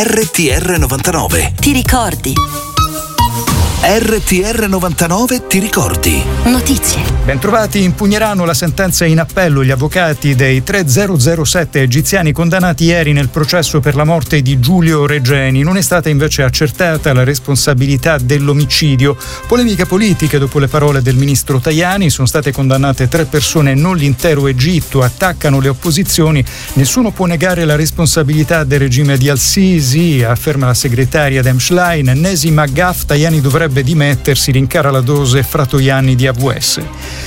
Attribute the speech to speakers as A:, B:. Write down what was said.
A: RTR 99.
B: Ti ricordi?
A: RTR 99 ti ricordi?
B: Notizie.
C: Bentrovati, impugneranno la sentenza in appello gli avvocati dei 3007 egiziani condannati ieri nel processo per la morte di Giulio Regeni. Non è stata invece accertata la responsabilità dell'omicidio. Polemiche politiche dopo le parole del ministro Tajani. Sono state condannate 3 persone, non l'intero Egitto. Attaccano le opposizioni. Nessuno può negare la responsabilità del regime di Al-Sisi, afferma la segretaria Dem Schlein. Ennesima gaffe, Tajani dovrebbe dimettersi, rincara la dose Fratoianni di AVS.